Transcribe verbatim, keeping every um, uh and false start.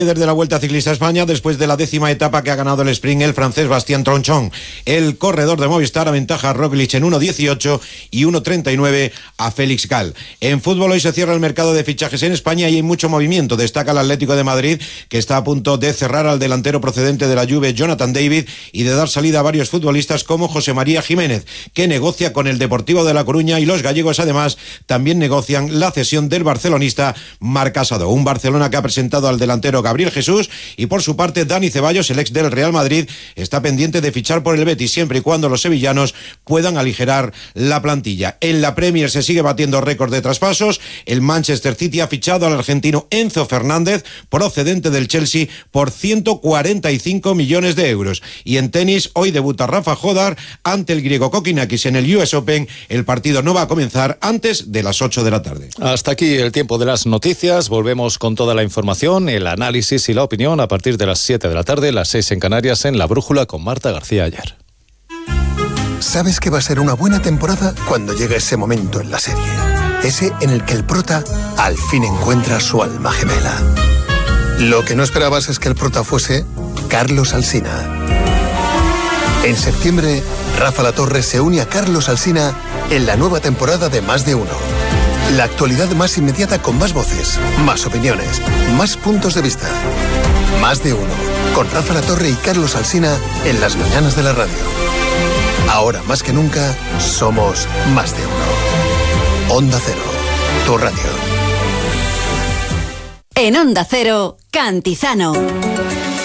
Desde la Vuelta Ciclista a España, después de la décima etapa que ha ganado el sprint el francés Bastien Tronchon. El corredor de Movistar aventaja a Roglic en uno dieciocho y uno treinta y nueve a Félix Gal. En fútbol hoy se cierra el mercado de fichajes en España y hay mucho movimiento. Destaca el Atlético de Madrid, que está a punto de cerrar al delantero procedente de la Juve, Jonathan David, y de dar salida a varios futbolistas como José María Jiménez, que negocia con el Deportivo de La Coruña, y los gallegos además también negocian la cesión del barcelonista Marc Casado. Un Barcelona que ha presentado al delantero Gabriel Jesús, y por su parte Dani Ceballos, el ex del Real Madrid, está pendiente de fichar por el Betis siempre y cuando los sevillanos puedan aligerar la plantilla. En la Premier se sigue batiendo récord de traspasos. El Manchester City ha fichado al argentino Enzo Fernández, procedente del Chelsea, por ciento cuarenta y cinco millones de euros. Y en tenis hoy debuta Rafa Jodar ante el griego Kokinakis en el U S Open. El partido no va a comenzar antes de las ocho de la tarde. Hasta aquí el tiempo de las noticias. Volvemos con toda la información, el análisis y la opinión a partir de las siete de la tarde, las seis en Canarias, en La Brújula con Marta García Ayer. Sabes que va a ser una buena temporada cuando llegue ese momento en la serie. Ese en el que el prota al fin encuentra su alma gemela. Lo que no esperabas es que el prota fuese Carlos Alsina. En septiembre, Rafa Latorre se une a Carlos Alsina en la nueva temporada de Más de Uno. La actualidad más inmediata con más voces, más opiniones, más puntos de vista. Más de Uno, con Rafa Latorre y Carlos Alsina en las mañanas de la radio. Ahora más que nunca, somos Más de Uno. Onda Cero, tu radio. En Onda Cero, Cantizano.